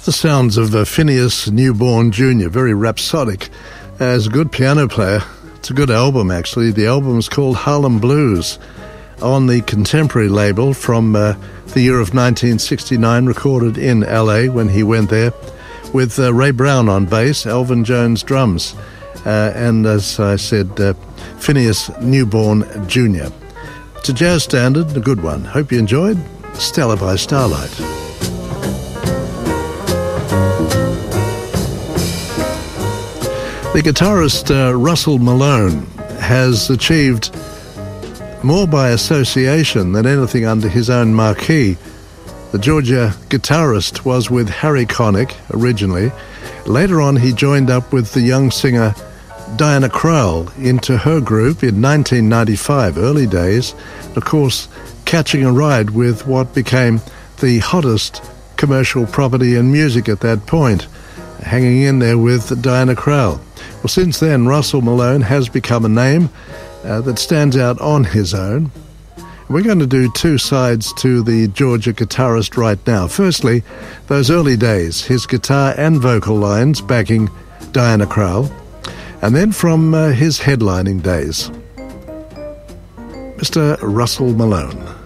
The sounds of Phineas Newborn Jr., very rhapsodic. As a good piano player, it's a good album actually. The album is called Harlem Blues, on the Contemporary label from the year of 1969, recorded in LA when he went there, with Ray Brown on bass, Elvin Jones drums, and as I said, Phineas Newborn Jr. It's a jazz standard, a good one. Hope you enjoyed Stella by Starlight. The guitarist Russell Malone has achieved more by association than anything under his own marquee. The Georgia guitarist was with Harry Connick originally. Later on, he joined up with the young singer Diana Krall into her group in 1995, early days. Of course, catching a ride with what became the hottest commercial property in music at that point, hanging in there with Diana Krall. Well, since then, Russell Malone has become a name that stands out on his own. We're going to do two sides to the Georgia guitarist right now. Firstly, those early days, his guitar and vocal lines backing Diana Krall, and then from his headlining days, Mr. Russell Malone.